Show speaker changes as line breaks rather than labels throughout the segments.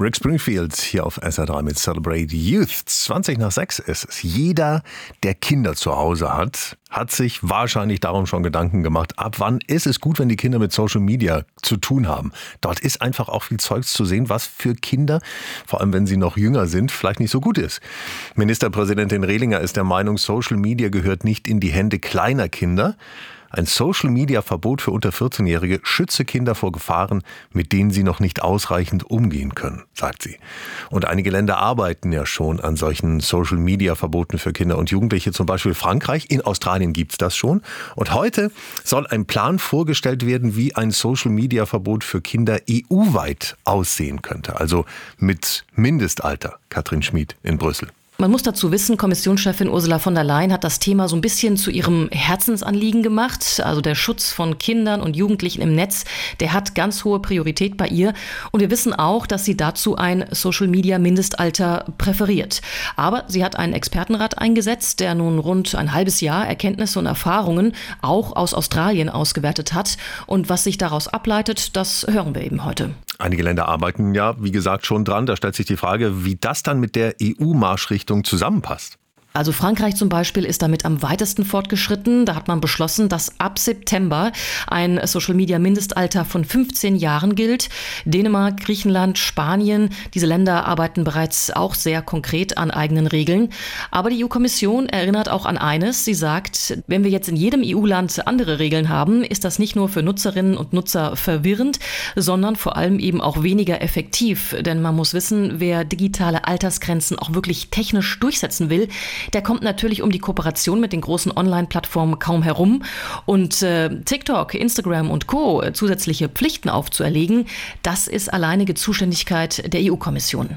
Rick Springfield hier auf SR3 mit Celebrate Youth. 6:20 ist es. Jeder, der Kinder zu Hause hat sich wahrscheinlich darum schon Gedanken gemacht, ab wann ist es gut, wenn die Kinder mit Social Media zu tun haben. Dort ist einfach auch viel Zeugs zu sehen, was für Kinder, vor allem wenn sie noch jünger sind, vielleicht nicht so gut ist. Ministerpräsidentin Rehlinger ist der Meinung, Social Media gehört nicht in die Hände kleiner Kinder. Ein Social-Media-Verbot für unter 14-Jährige schütze Kinder vor Gefahren, mit denen sie noch nicht ausreichend umgehen können, sagt sie. Und einige Länder arbeiten ja schon an solchen Social-Media-Verboten für Kinder und Jugendliche, zum Beispiel Frankreich. In Australien gibt's das schon. Und heute soll ein Plan vorgestellt werden, wie ein Social-Media-Verbot für Kinder EU-weit aussehen könnte. Also mit Mindestalter. Katrin Schmid in Brüssel.
Man muss dazu wissen, Kommissionschefin Ursula von der Leyen hat das Thema so ein bisschen zu ihrem Herzensanliegen gemacht. Also der Schutz von Kindern und Jugendlichen im Netz, der hat ganz hohe Priorität bei ihr. Und wir wissen auch, dass sie dazu ein Social-Media-Mindestalter präferiert. Aber sie hat einen Expertenrat eingesetzt, der nun rund ein halbes Jahr Erkenntnisse und Erfahrungen auch aus Australien ausgewertet hat. Und was sich daraus ableitet, das hören wir eben heute.
Einige Länder arbeiten ja, wie gesagt, schon dran. Da stellt sich die Frage, wie das dann mit der EU-Marschrichtung zusammenpasst.
Also Frankreich zum Beispiel ist damit am weitesten fortgeschritten. Da hat man beschlossen, dass ab September ein Social-Media-Mindestalter von 15 Jahren gilt. Dänemark, Griechenland, Spanien, diese Länder arbeiten bereits auch sehr konkret an eigenen Regeln. Aber die EU-Kommission erinnert auch an eines. Sie sagt, wenn wir jetzt in jedem EU-Land andere Regeln haben, ist das nicht nur für Nutzerinnen und Nutzer verwirrend, sondern vor allem eben auch weniger effektiv. Denn man muss wissen, wer digitale Altersgrenzen auch wirklich technisch durchsetzen will, der kommt natürlich um die Kooperation mit den großen Online-Plattformen kaum herum. Und TikTok, Instagram und Co. zusätzliche Pflichten aufzuerlegen, das ist alleinige Zuständigkeit der EU-Kommission.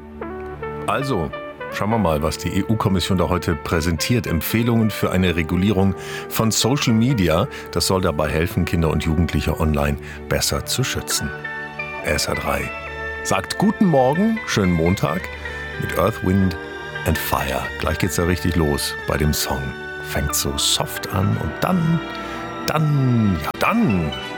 Also, schauen wir mal, was die EU-Kommission da heute präsentiert. Empfehlungen für eine Regulierung von Social Media. Das soll dabei helfen, Kinder und Jugendliche online besser zu schützen. SR3 sagt guten Morgen, schönen Montag mit Earth, Wind and Fire. Gleich geht's da richtig los bei dem Song. Fängt so soft an und dann